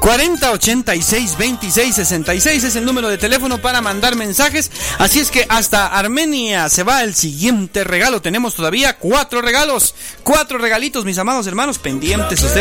4086-2666 es el número de teléfono para mandar mensajes. Así es que hasta Armenia se va el siguiente regalo. Tenemos todavía 4 regalos, 4 regalitos, mis amados hermanos, pendientes ustedes.